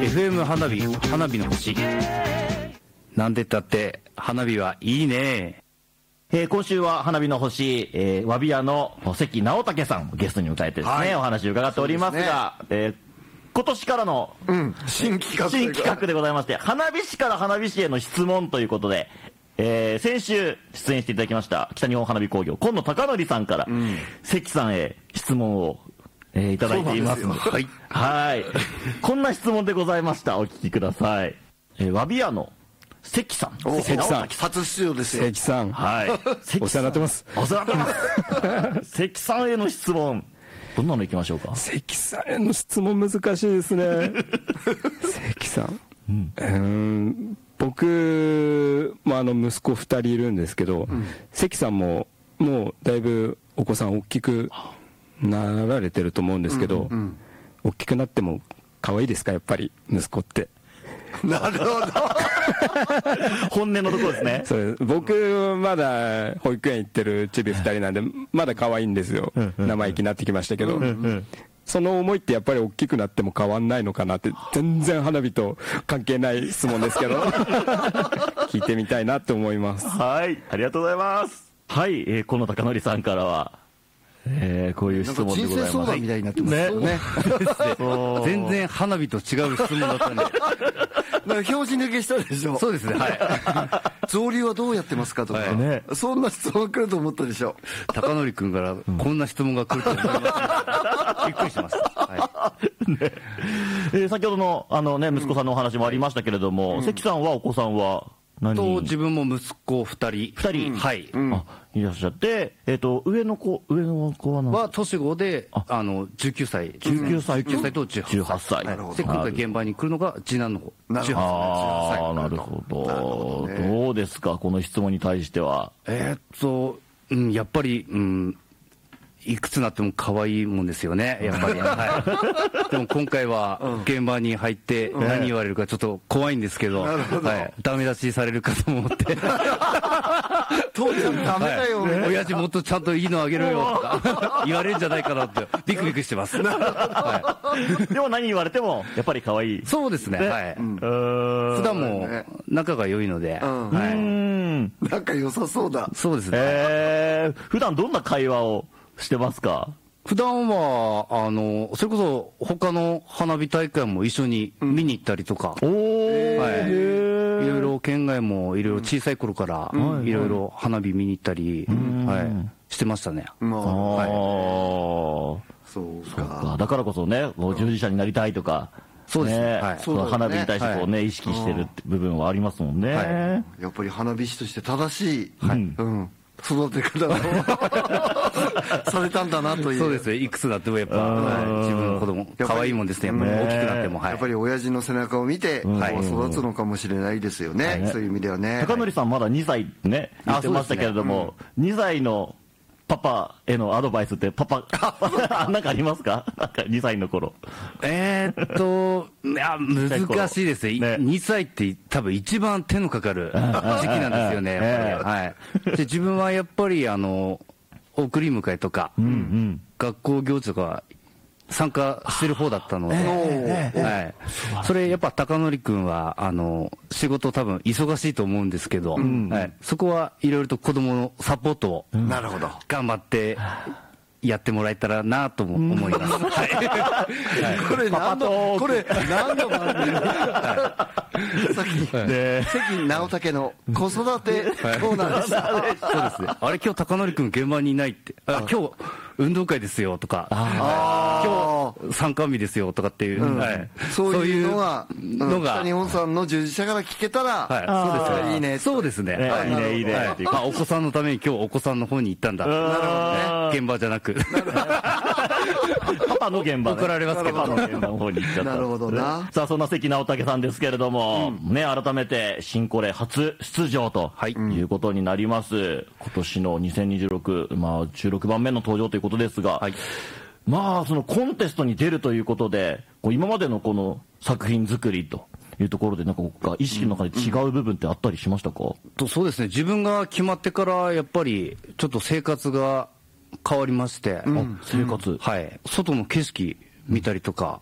FM 花火、花火の星。なんでったって花火はいいね。 今週は花火の星、わび屋の関直武さんをゲストに迎えてですね、お話を伺っておりますが、今年からの、 新企画でございまして、花火師から花火師への質問ということで、先週出演していただきました北日本花火工業今野貴則さんから、関さんへ質問を、いただいていますので、はい、こんな質問でございました。お聞きください。わび屋の関さん、 初出場ですよ。 関さん、 はい、 お世話になってます。 お世話になってます。関さんへの質問、どんなのいきましょうか。 関さんへの質問難しいですね。関さん、僕、息子2人いるんですけど、関さんももうだいぶお子さん大きくなられてると思うんですけど、大きくなっても可愛いですか、やっぱり息子って。 なるほど。 本音のところですね。 それ僕まだ保育園行ってるチビ2人なんでまだ可愛いんですよ。生意気になってきましたけど、その思いってやっぱり大きくなっても変わんないのかなって。全然花火と関係ない質問ですけど聞いてみたいなと思います。 はい、ありがとうございます。はい、この貴則さんからは、こういう質問でございます。 人生相談みたいになってますよね。 全然花火と違う質問だったんで。 表示抜けしたでしょ。 そうですね、はい。 造流はどうやってますかとか、そんな質問来ると思ったでしょ。 貴則君からこんな質問が来ると思います。びっくりしました。 先ほどの息子さんのお話もありましたけれども、関さんはお子さんは何人？ 自分も息子2人。はい。 いらっしゃって、上の子は何？ は年子で、19歳。 19歳と18歳。で、今回現場に来るのが次男の子。18歳。 ああ、なるほど。どうですか、この質問に対しては。 やっぱり、いくつになっても可愛いもんですよね、やっぱり。でも今回は現場に入って何言われるかちょっと怖いんですけど、ダメ出しされるかと思って。 父ちゃんダメだよ。 親父もっとちゃんといいのあげろよとか言われるんじゃないかなってビクビクしてます。 でも何言われてもやっぱり可愛い。 そうですね。はい。普段も仲が良いので、 仲良さそうだ。 そうですね。 普段どんな会話をしてますか？ 普段はそれこそ他の花火大会も一緒に見に行ったりとか、いろいろ県外もいろいろ小さい頃からいろいろ花火見に行ったりしてましたね。 そうか。 だからこそね、従事者になりたいとか、 そうですね。 花火に対して意識してる部分はありますもんね。 やっぱり花火師として正しい育て方をされたんだなという。 そうですね。いくつだってもやっぱ自分の子供可愛いもんですね。やっぱり大きくなっても。 やっぱり親父の背中を見て育つのかもしれないですよね。そういう意味ではね。 貴則さんまだ2歳ね言ってましたけれども、2歳のパパへのアドバイスってなんかありますか？なんか2歳の頃。 いや難しいですね。2歳って多分一番手のかかる時期なんですよね。で自分はやっぱり送り迎えとか学校行事とか参加してる方だったので、それやっぱ貴則君は仕事多分忙しいと思うんですけど、そこはいろいろと子供のサポートを頑張ってやってもらえたらなとも思います。 これ何の番組？関直武の子育てコーナーでした。 そうですね。あれ今日貴則君現場にいないって、今日運動会ですよとか、今日参観日ですよとかっていう、 そういうのが北日本さんの従事者から聞けたら、いいね。 そうですね。 いいねいいね。 お子さんのために今日お子さんの方に行ったんだ。なるほどね。現場じゃなく。 パパの現場、 怒られますけど、 パパの現場の方に行っちゃった。 なるほどな。 さあ、そんな関直武さんですけれども、改めて新コレ初出場ということになります。今年の2026、16番目の登場ということですが、そのコンテストに出るということで、今までのこの作品作りというところで、なんか意識の中で違う部分ってあったりしましたか？ そうですね。自分が決まってからやっぱりちょっと生活が変わりまして、 生活、 外の景色見たりとか、